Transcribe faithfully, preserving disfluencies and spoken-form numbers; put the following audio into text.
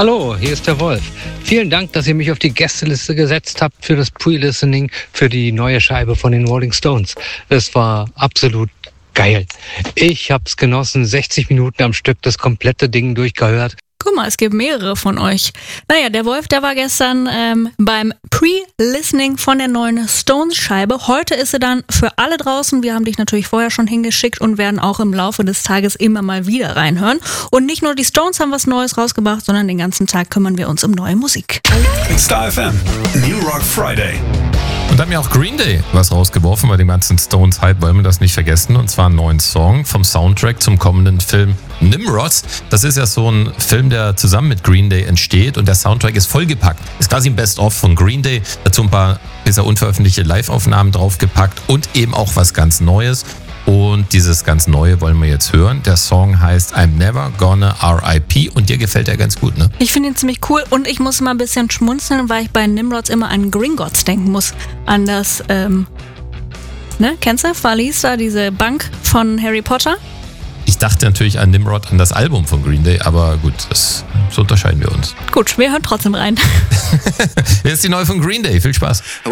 Hallo, hier ist der Wolf. Vielen Dank, dass ihr mich auf die Gästeliste gesetzt habt für das Pre-Listening für die neue Scheibe von den Rolling Stones. Es war absolut geil. Ich hab's genossen, sechzig Minuten am Stück das komplette Ding durchgehört. Guck mal, es gibt mehrere von euch. Naja, der Wolf, der war gestern ähm, beim Pre-Listening von der neuen Stones-Scheibe. Heute ist sie dann für alle draußen. Wir haben dich natürlich vorher schon hingeschickt und werden auch im Laufe des Tages immer mal wieder reinhören. Und nicht nur die Stones haben was Neues rausgebracht, sondern den ganzen Tag kümmern wir uns um neue Musik. Star F M, New Rock Friday. Und dann haben ja auch Green Day was rausgeworfen bei dem ganzen Stones-Hype, wollen wir das nicht vergessen. Und zwar einen neuen Song vom Soundtrack zum kommenden Film Nimrod. Das ist ja so ein Film, der zusammen mit Green Day entsteht und der Soundtrack ist vollgepackt. Ist quasi ein Best-of von Green Day. Dazu ein paar bisher unveröffentlichte Live-Aufnahmen draufgepackt und eben auch was ganz Neues. Und dieses ganz Neue wollen wir jetzt hören. Der Song heißt I'm Never Gonna R I P und dir gefällt er ganz gut, ne? Ich finde ihn ziemlich cool und ich muss mal ein bisschen schmunzeln, weil ich bei Nimrods immer an Gringotts denken muss. An das, ähm, ne, kennst du? Falisa, diese Bank von Harry Potter. Ich dachte natürlich an Nimrod, an das Album von Green Day, aber gut, das, so unterscheiden wir uns. Gut, wir hören trotzdem rein. Hier ist die neue von Green Day. Viel Spaß.